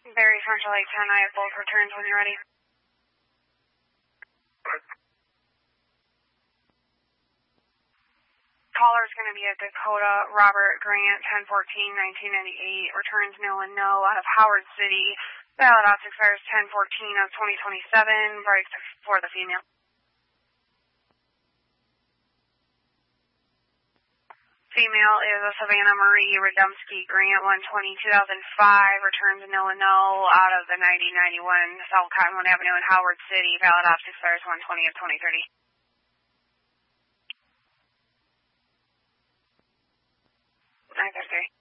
Barry Central 810, I have both returns when you're ready. Caller is going to be a Dakota Robert Grant, 1014-1998, returns no and no out of Howard City. Valid ops expires 1014 of 2027, breaks for the female. Female is a Savannah Marie Radomski Grant, 120-2005, returns no and no out of the 9091 South Cottonwood Avenue in Howard City. Valid ops expires 120 of 2030. 933.